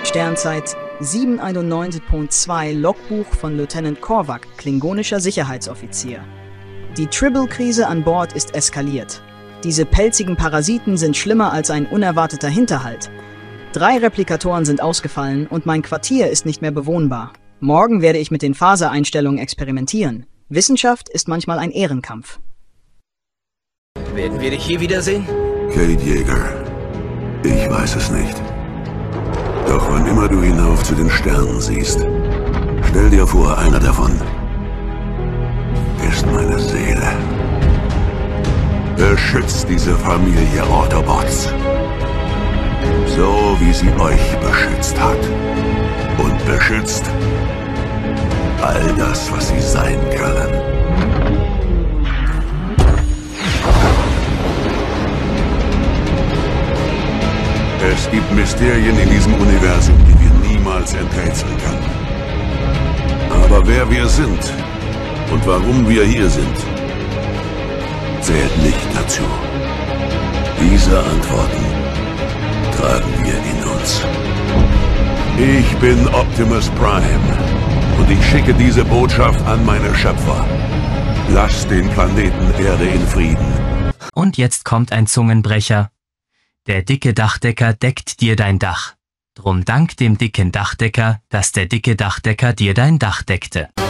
Sternzeit 791.2 Logbuch von Lieutenant Korvac, klingonischer Sicherheitsoffizier. Die Tribble-Krise an Bord ist eskaliert. Diese pelzigen Parasiten sind schlimmer als ein unerwarteter Hinterhalt. 3 Replikatoren sind ausgefallen und mein Quartier ist nicht mehr bewohnbar. Morgen werde ich mit den Phaseeinstellungen experimentieren. Wissenschaft ist manchmal ein Ehrenkampf. Werden wir dich hier wiedersehen? Kate Yeager. Ich weiß es nicht. Doch wann immer du hinauf zu den Sternen siehst, stell dir vor, einer davon ist meine Seele. Beschützt diese Familie Autobots. So wie sie euch beschützt hat. Und beschützt all das, was sie sein können. Es gibt Mysterien in diesem Universum, die wir niemals enträtseln können. Aber wer wir sind und warum wir hier sind, zählt nicht dazu. Diese Antworten tragen wir in uns. Ich bin Optimus Prime und ich schicke diese Botschaft an meine Schöpfer. Lasst den Planeten Erde in Frieden. Und jetzt kommt ein Zungenbrecher. Der dicke Dachdecker deckt dir dein Dach. Drum dank dem dicken Dachdecker, dass der dicke Dachdecker dir dein Dach deckte.